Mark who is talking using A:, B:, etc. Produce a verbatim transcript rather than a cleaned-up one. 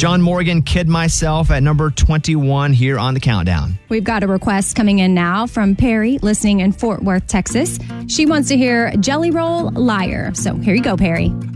A: John Morgan, Kid Myself at number twenty-one here on the countdown.
B: We've got a request coming in now from Perry, listening in Fort Worth, Texas. She wants to hear Jelly Roll Liar. So here you go, Perry.